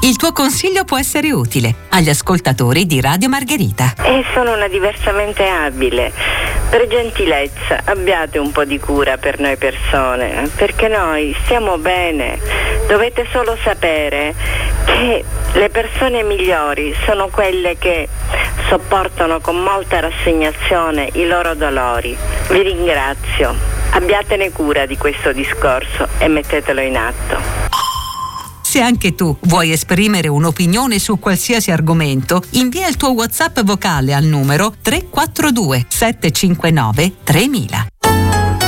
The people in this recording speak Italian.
Il tuo consiglio può essere utile agli ascoltatori di Radio Margherita. E sono una diversamente abile. Per gentilezza, abbiate un po' di cura per noi persone, perché noi stiamo bene. Dovete solo sapere che le persone migliori sono quelle che sopportano con molta rassegnazione i loro dolori. Vi ringrazio. Abbiatene cura di questo discorso e mettetelo in atto. Se anche tu vuoi esprimere un'opinione su qualsiasi argomento, invia il tuo WhatsApp vocale al numero 342 759 3000.